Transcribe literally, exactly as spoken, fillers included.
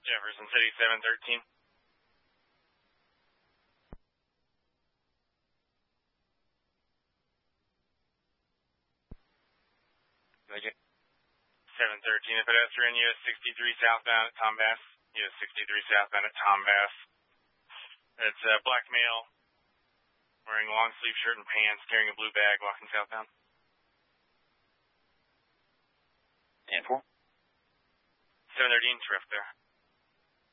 Jefferson City, seven thirteen. seven thirteen, a pedestrian, U S sixty-three southbound at Tom Bass. U S sixty-three southbound at Tom Bass. It's a black male wearing a long sleeve shirt and pants, carrying a blue bag, walking southbound. ten four. seven thirteen, traffic there.